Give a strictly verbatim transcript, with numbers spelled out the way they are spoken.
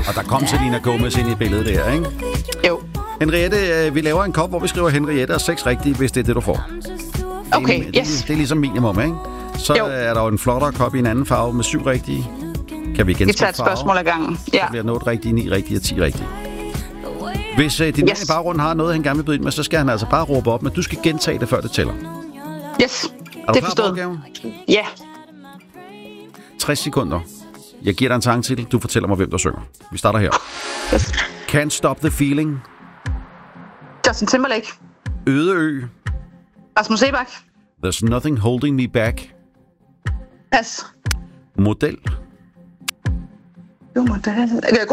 Og der kom Selena Gomez ind i billedet der, ikke? Jo. Henriette, vi laver en kop, hvor vi skriver Henriette og seks rigtige, hvis det er det, du får. Okay, det er, yes. Det, det er ligesom minimum, ikke? Så jo. Er der jo en flottere kop i en anden farve med syv rigtige. Kan vi igen Vi tager et spørgsmål ad gangen. Ja. Så bliver der otte rigtige, ni rigtige og ti rigtige. Hvis uh, din yes. baggrund har noget, han gerne vil byde ind med, så skal han altså bare råbe op, men du skal gentage det, før det tæller. Yes, er det er forstået. Ja. tres sekunder. Jeg giver dig en sangtitel. Du fortæller mig, hvem der synger. Vi starter her. Yes. Can't Stop the Feeling. Justin Timberlake. Øde Ø. Rasmus Sebak. There's Nothing Holding Me Back. Pas. Model. Jo, model.